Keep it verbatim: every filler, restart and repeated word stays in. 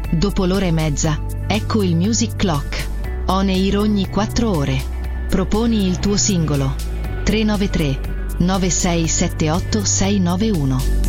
Dopo l'ora e mezza, ecco il Music Clock. On air ogni quattro ore. Proponi il tuo singolo. tre nove tre nove sei sette otto sei nove uno.